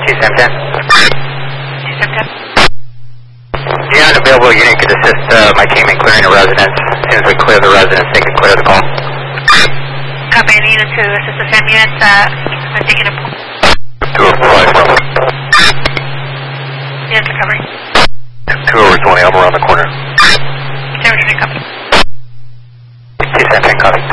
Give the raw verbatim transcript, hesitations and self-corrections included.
T seven ten. T seven ten. The unavailable unit could assist uh, my team in clearing the residence. As soon as we clear the residence, they can clear the call. Copy, I needed to assist the same unit. Uh, I'm taking a... two oh five from Yes, recovery. two over twenty, I'm around the corner. Seven hundred, copy. T seven ten, copy.